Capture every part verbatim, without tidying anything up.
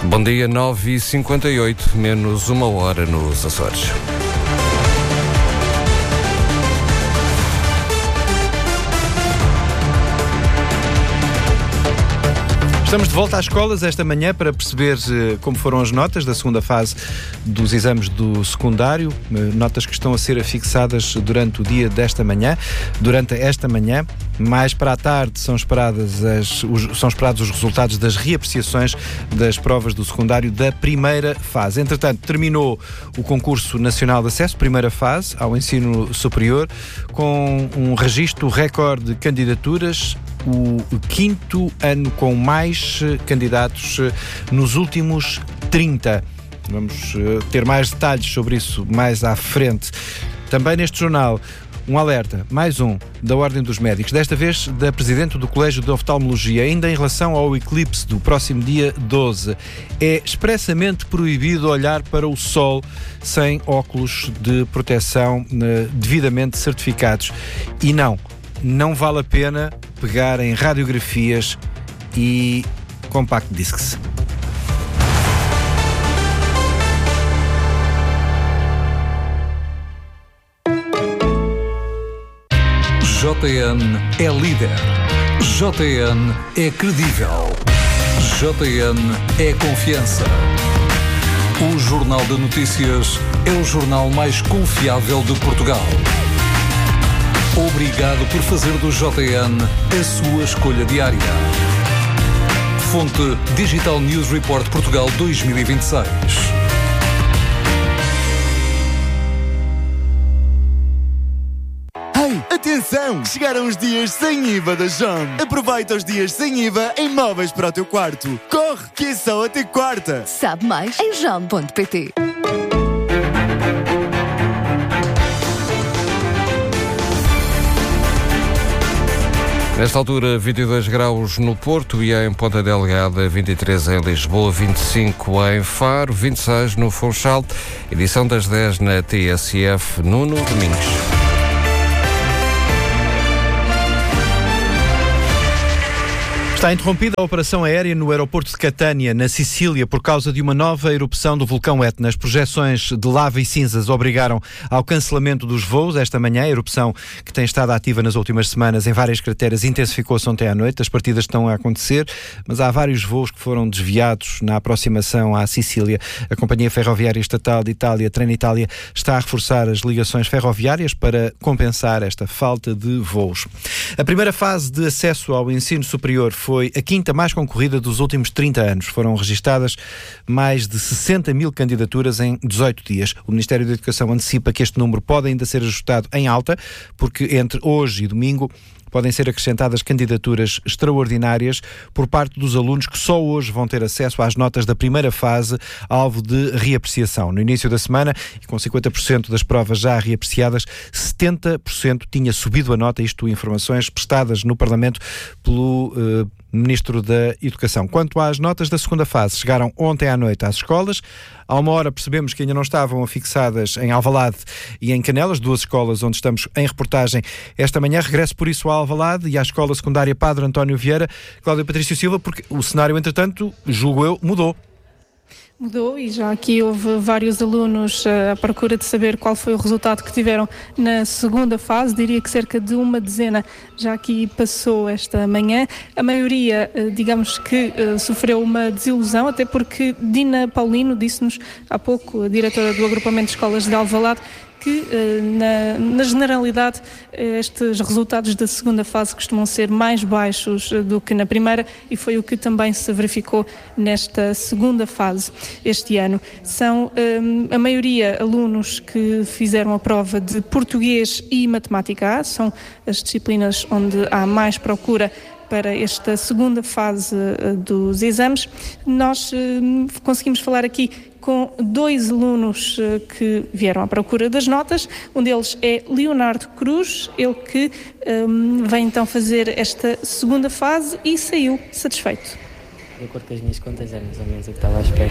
Bom dia, nove e cinquenta e oito, menos uma hora nos Açores. Estamos de volta às escolas esta manhã para perceber uh, como foram as notas da segunda fase dos exames do secundário, uh, notas que estão a ser afixadas durante o dia desta manhã, durante esta manhã. Mais para a tarde são, esperadas as, os, são esperados os resultados das reapreciações das provas do secundário da primeira fase. Entretanto, terminou o concurso nacional de acesso, primeira fase, ao ensino superior, com um registro recorde de candidaturas, o quinto ano com mais candidatos nos últimos trinta. Vamos ter mais detalhes sobre isso mais à frente. Também neste jornal, um alerta, mais um, da Ordem dos Médicos, desta vez da Presidente do Colégio de Oftalmologia, ainda em relação ao eclipse do próximo dia doze. É expressamente proibido olhar para o sol sem óculos de proteção eh, devidamente certificados. E não, não vale a pena pegar em radiografias e compact discs. J N é líder. J N é credível. J N é confiança. O Jornal de Notícias é o jornal mais confiável de Portugal. Obrigado por fazer do J N a sua escolha diária. Fonte Digital News Report Portugal dois mil e vinte e seis. Atenção! Chegaram os dias sem I V A da Jom. Aproveita os dias sem I V A em móveis para o teu quarto. Corre, que é só até quarta. Sabe mais em jom ponto pt. Nesta altura, vinte e dois graus no Porto e em Ponta Delgada, vinte e três em Lisboa, vinte e cinco em Faro, vinte e seis no Funchal. Edição das dez na T S F, Nuno Domingos. Está interrompida a operação aérea no aeroporto de Catânia, na Sicília, por causa de uma nova erupção do vulcão Etna. As projeções de lava e cinzas obrigaram ao cancelamento dos voos esta manhã. A erupção, que tem estado ativa nas últimas semanas em várias crateras, intensificou-se ontem à noite. As partidas estão a acontecer, mas há vários voos que foram desviados na aproximação à Sicília. A Companhia Ferroviária Estatal de Itália, Trenitalia, está a reforçar as ligações ferroviárias para compensar esta falta de voos. A primeira fase de acesso ao ensino superior foi Foi a quinta mais concorrida dos últimos trinta anos. Foram registadas mais de sessenta mil candidaturas em dezoito dias. O Ministério da Educação antecipa que este número pode ainda ser ajustado em alta, porque entre hoje e domingo podem ser acrescentadas candidaturas extraordinárias por parte dos alunos que só hoje vão ter acesso às notas da primeira fase, alvo de reapreciação. No início da semana, e com cinquenta por cento das provas já reapreciadas, setenta por cento tinha subido a nota, isto informações prestadas no Parlamento pelo uh, Ministro da Educação. Quanto às notas da segunda fase, chegaram ontem à noite às escolas. Há uma hora percebemos que ainda não estavam afixadas em Alvalade e em Canelas, duas escolas onde estamos em reportagem esta manhã. Regresso por isso a Alvalade e à Escola Secundária Padre António Vieira. Cláudia Patrício Silva, porque o cenário, entretanto, julgo eu, mudou. Mudou e já aqui houve vários alunos uh, à procura de saber qual foi o resultado que tiveram na segunda fase. Diria que cerca de uma dezena já aqui passou esta manhã. A maioria, uh, digamos que uh, sofreu uma desilusão, até porque Dina Paulino disse-nos há pouco, a diretora do agrupamento de escolas de Alvalade, que na, na generalidade estes resultados da segunda fase costumam ser mais baixos do que na primeira, e foi o que também se verificou nesta segunda fase este ano. São um, a maioria alunos que fizeram a prova de português e matemática A, são as disciplinas onde há mais procura para esta segunda fase uh, dos exames. Nós uh, conseguimos falar aqui com dois alunos uh, que vieram à procura das notas. Um deles é Leonardo Cruz, ele que um, vem então fazer esta segunda fase e saiu satisfeito. De acordo com as minhas contas, é mais ou menos o que estava à espera.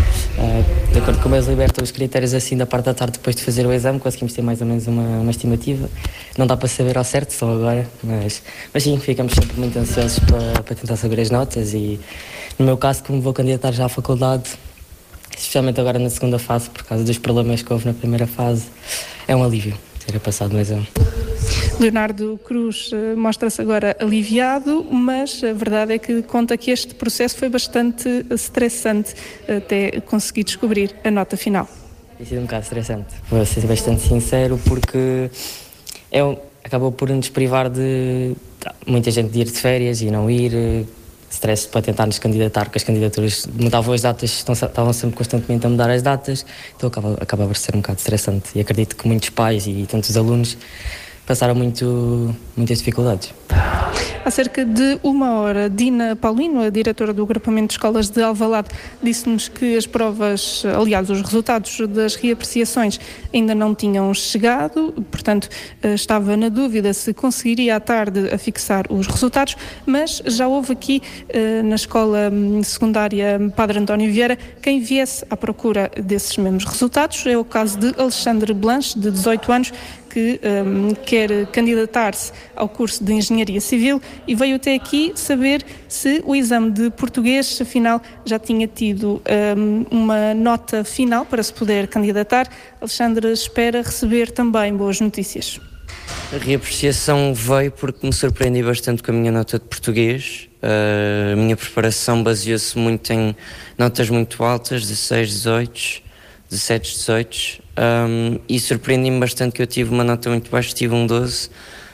Uh, de acordo com como eles libertam os critérios assim da parte da tarde depois de fazer o exame, conseguimos ter mais ou menos uma, uma estimativa. Não dá para saber ao certo, só agora, mas, mas sim, ficamos sempre muito ansiosos para, para tentar saber as notas e, no meu caso, como vou candidatar já à faculdade, especialmente agora na segunda fase, por causa dos problemas que houve na primeira fase, é um alívio ter passado no exame. Leonardo Cruz uh, mostra-se agora aliviado, mas a verdade é que conta que este processo foi bastante estressante até conseguir descobrir a nota final. Tem sido um bocado estressante, vou ser bastante sincero, porque é um, acabou por nos privar de tá, muita gente de ir de férias e não ir, stress para tentar nos candidatar, porque as candidaturas mudavam as datas, estão, estavam sempre constantemente a mudar as datas, então acaba, acaba por ser um bocado estressante e acredito que muitos pais e tantos alunos passaram muito, muitas dificuldades. Há cerca de uma hora, Dina Paulino, a diretora do agrupamento de escolas de Alvalade, disse-nos que as provas, aliás, os resultados das reapreciações ainda não tinham chegado, portanto, estava na dúvida se conseguiria à tarde a fixar os resultados, mas já houve aqui na escola secundária Padre António Vieira quem viesse à procura desses mesmos resultados. É o caso de Alexandre Blanche, de dezoito anos, que um, quer candidatar-se ao curso de Engenharia Civil e veio até aqui saber se o exame de português, afinal, já tinha tido um, uma nota final para se poder candidatar. Alexandre espera receber também boas notícias. A reapreciação veio porque me surpreendi bastante com a minha nota de português. Uh, a minha preparação baseou-se muito em notas muito altas, dezasseis, dezoito, dezassete, dezoito. Um, e surpreendi-me bastante que eu tive uma nota muito baixa, tive um doze,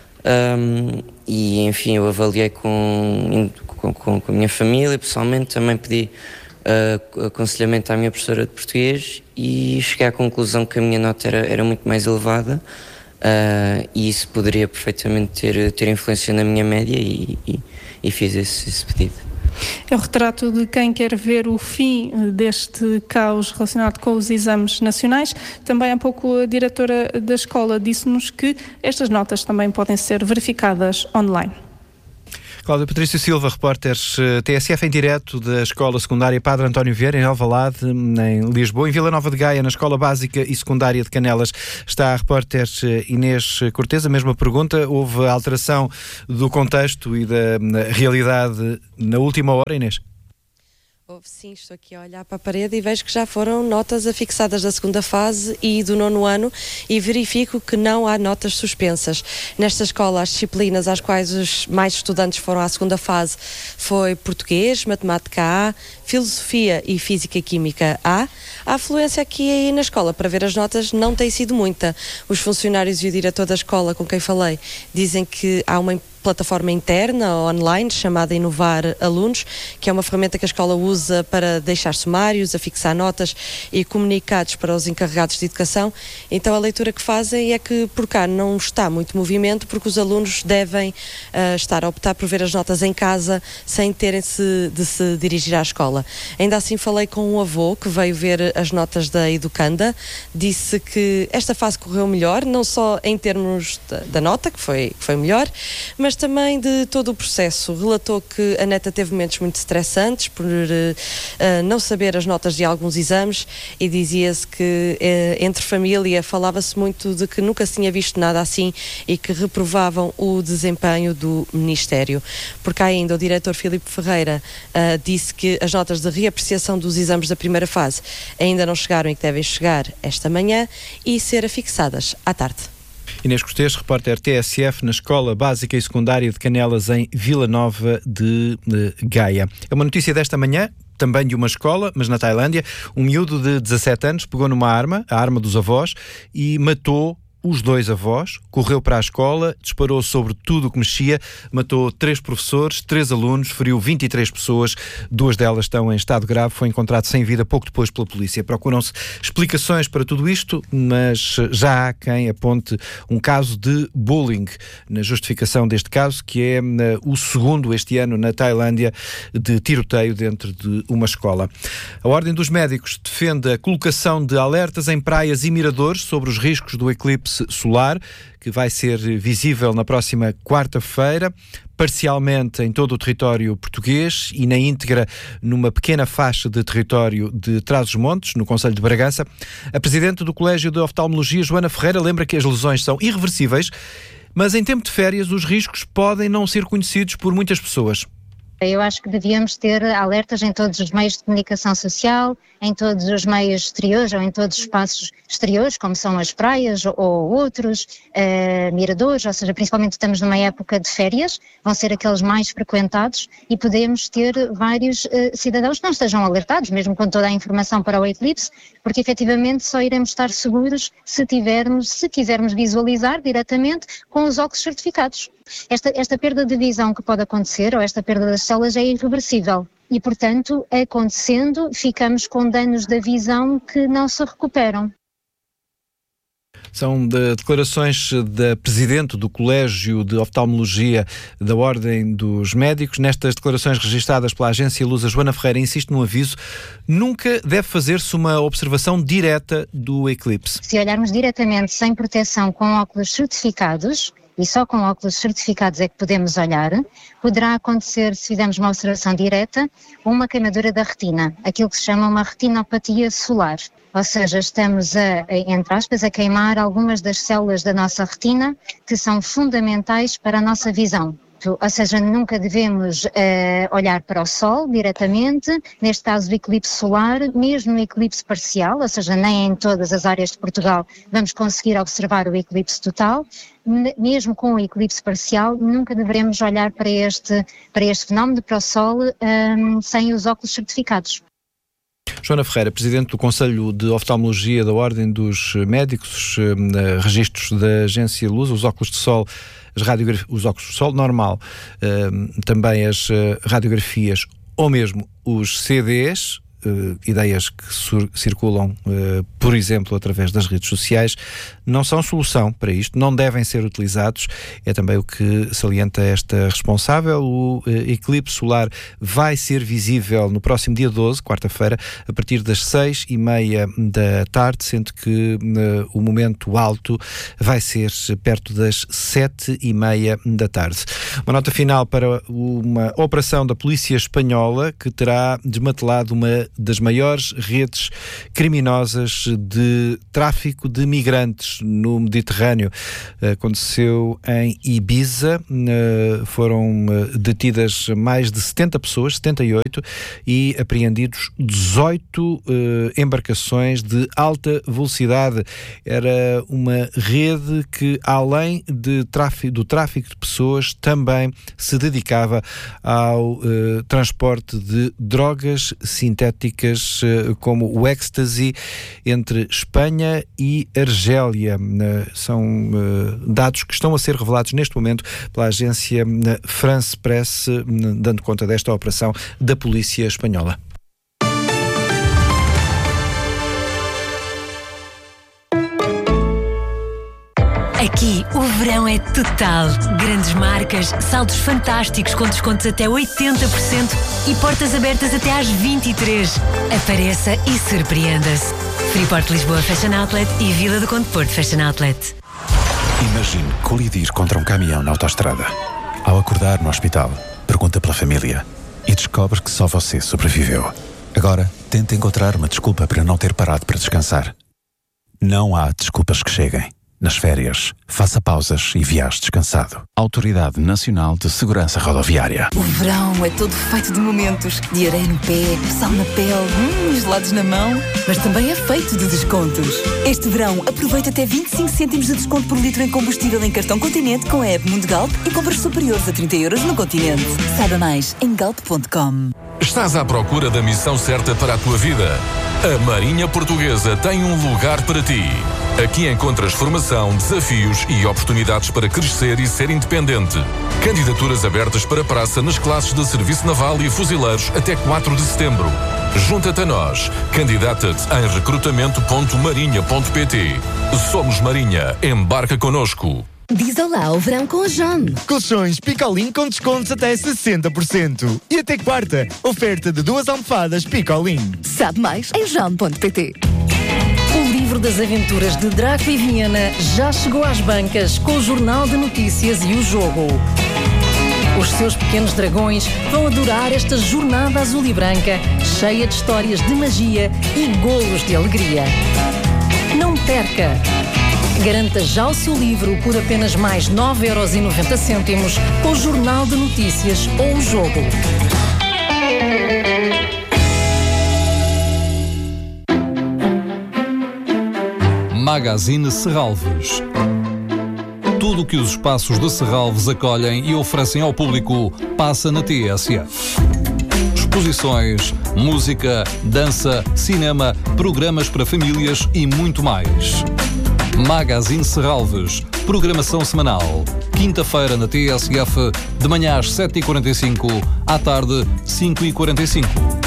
um, e enfim eu avaliei com, com, com, com a minha família, pessoalmente também pedi uh, aconselhamento à minha professora de português e cheguei à conclusão que a minha nota era, era muito mais elevada, uh, e isso poderia perfeitamente ter, ter influência na minha média e, e, e fiz esse, esse pedido. É o retrato de quem quer ver o fim deste caos relacionado com os exames nacionais. Também há pouco a diretora da escola disse-nos que estas notas também podem ser verificadas online. Cláudia Patrício Silva, repórteres T S F em direto da Escola Secundária Padre António Vieira, em Alvalade, em Lisboa. Em Vila Nova de Gaia, na Escola Básica e Secundária de Canelas, está a repórter Inês Cortês. A mesma pergunta, houve alteração do contexto e da realidade na última hora, Inês? Houve sim, estou aqui a olhar para a parede e vejo que já foram notas afixadas da segunda fase e do nono ano e verifico que não há notas suspensas. Nesta escola, as disciplinas às quais os mais estudantes foram à segunda fase foi português, matemática A, filosofia e física e química A. A afluência aqui aí na escola para ver as notas não tem sido muita. Os funcionários e o diretor da escola com quem falei dizem que há uma plataforma interna, online, chamada Inovar Alunos, que é uma ferramenta que a escola usa para deixar sumários, afixar notas e comunicados para os encarregados de educação. Então a leitura que fazem é que por cá não está muito movimento, porque os alunos devem uh, estar a optar por ver as notas em casa sem terem -se de se dirigir à escola. Ainda assim falei com um avô que veio ver as notas da educanda, disse que esta fase correu melhor, não só em termos da, da nota, que foi, que foi melhor, mas também de todo o processo. Relatou que a neta teve momentos muito estressantes por uh, não saber as notas de alguns exames e dizia-se que uh, entre família falava-se muito de que nunca se tinha visto nada assim e que reprovavam o desempenho do Ministério. Porque ainda o diretor Filipe Ferreira uh, disse que as notas de reapreciação dos exames da primeira fase ainda não chegaram e que devem chegar esta manhã e ser afixadas à tarde. Inês Cortês, repórter T S F na Escola Básica e Secundária de Canelas, em Vila Nova de, de Gaia. É uma notícia desta manhã, também de uma escola, mas na Tailândia. Um miúdo de dezassete anos pegou numa arma, a arma dos avós, e matou os dois avós, correu para a escola, disparou sobre tudo o que mexia, matou três professores, três alunos, feriu vinte e três pessoas, duas delas estão em estado grave, foi encontrado sem vida pouco depois pela polícia. Procuram-se explicações para tudo isto, mas já há quem aponte um caso de bullying na justificação deste caso, que é uh, o segundo este ano na Tailândia de tiroteio dentro de uma escola. A Ordem dos Médicos defende a colocação de alertas em praias e miradores sobre os riscos do eclipse eclipse solar, que vai ser visível na próxima quarta-feira, parcialmente em todo o território português e na íntegra numa pequena faixa de território de Trás-os-Montes, no concelho de Bragança. A presidente do Colégio de Oftalmologia, Joana Ferreira, lembra que as lesões são irreversíveis, mas em tempo de férias os riscos podem não ser conhecidos por muitas pessoas. Eu acho que devíamos ter alertas em todos os meios de comunicação social, em todos os meios exteriores ou em todos os espaços exteriores, como são as praias ou outros, uh, miradores, ou seja, principalmente estamos numa época de férias, vão ser aqueles mais frequentados e podemos ter vários uh, cidadãos que não estejam alertados, mesmo com toda a informação para o eclipse, porque efetivamente só iremos estar seguros se tivermos, se quisermos visualizar diretamente com os óculos certificados. Esta, esta perda de visão que pode acontecer, ou esta perda das células, é irreversível e, portanto, acontecendo, ficamos com danos da visão que não se recuperam. São de declarações da Presidente do Colégio de Oftalmologia da Ordem dos Médicos. Nestas declarações registadas pela agência Lusa, Joana Ferreira insiste no aviso: nunca deve fazer-se uma observação direta do eclipse. Se olharmos diretamente sem proteção com óculos certificados, e só com óculos certificados é que podemos olhar, poderá acontecer, se fizermos uma observação direta, uma queimadura da retina, aquilo que se chama uma retinopatia solar. Ou seja, estamos a, entre aspas, a queimar algumas das células da nossa retina que são fundamentais para a nossa visão. Ou seja, nunca devemos uh, olhar para o Sol diretamente, neste caso do eclipse solar, mesmo no eclipse parcial, ou seja, nem em todas as áreas de Portugal vamos conseguir observar o eclipse total. Mesmo com o eclipse parcial, nunca devemos olhar para este, para este fenómeno, para o Sol, um, sem os óculos certificados. Joana Ferreira, Presidente do Conselho de Oftalmologia da Ordem dos Médicos, uh, registros da agência Lusa, os óculos de sol, as radiografias, os óculos de sol normal, uh, também as uh, radiografias ou mesmo os C Ds, uh, ideias que sur- circulam, uh, por exemplo, através das redes sociais, não são solução para isto, não devem ser utilizados. É também o que salienta esta responsável. O uh, eclipse solar vai ser visível no próximo dia doze, quarta-feira, a partir das seis e meia da tarde, sendo que uh, o momento alto vai ser perto das sete e meia da tarde. Uma nota final para uma operação da Polícia Espanhola que terá desmantelado uma das maiores redes criminosas de tráfico de migrantes no Mediterrâneo. Aconteceu em Ibiza, foram detidas mais de setenta pessoas, setenta e oito, e apreendidos dezoito embarcações de alta velocidade. Era uma rede que, além de tráfico, do tráfico de pessoas, também se dedicava ao uh, transporte de drogas sintéticas uh, como o ecstasy entre Espanha e Argélia. Uh, são uh, dados que estão a ser revelados neste momento pela agência uh, France Press, uh, dando conta desta operação da Polícia Espanhola. Aqui o verão é total. Grandes marcas, saldos fantásticos com descontos até oitenta por cento e portas abertas até às vinte e três. Apareça e surpreenda-se. Freeport Lisboa Fashion Outlet e Vila do Conde Porto Fashion Outlet. Imagine colidir contra um caminhão na autoestrada. Ao acordar no hospital, pergunta pela família e descobre que só você sobreviveu. Agora, tente encontrar uma desculpa para não ter parado para descansar. Não há desculpas que cheguem. Nas férias, faça pausas e viaje descansado. Autoridade Nacional de Segurança Rodoviária. O verão é todo feito de momentos. De areia no pé, sal na pele, hum, gelados na mão. Mas também é feito de descontos. Este verão, aproveita até vinte e cinco cêntimos de desconto por litro em combustível em cartão Continente com a app Mundo Galp e compras superiores a trinta euros no Continente. Saiba mais em galp ponto com. Estás à procura da missão certa para a tua vida? A Marinha Portuguesa tem um lugar para ti. Aqui encontras formação, desafios e oportunidades para crescer e ser independente. Candidaturas abertas para praça nas classes de Serviço Naval e Fuzileiros até quatro de setembro. Junta-te a nós. Candidata-te em recrutamento ponto marinha ponto pt. Somos Marinha. Embarca connosco. Diz olá ao verão com a John. Colchões Picolin com descontos até sessenta por cento. E até quarta, oferta de duas almofadas Picolin. Sabe mais em john ponto pt. O livro livro das aventuras de Draco e Viena já chegou às bancas com o Jornal de Notícias e o Jogo. Os seus pequenos dragões vão adorar esta jornada azul e branca, cheia de histórias de magia e golos de alegria. Não perca! Garanta já o seu livro por apenas mais nove euros e noventa cêntimos com o Jornal de Notícias ou o Jogo. Magazine Serralves. Tudo o que os espaços de Serralves acolhem e oferecem ao público passa na T S F. Exposições, música, dança, cinema, programas para famílias e muito mais. Magazine Serralves. Programação semanal. Quinta-feira na T S F, de manhã às sete e quarenta e cinco, à tarde cinco e quarenta e cinco.